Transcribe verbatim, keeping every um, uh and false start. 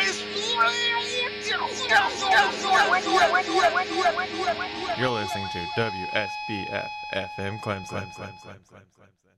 You're listening to W S B F F M Clemson.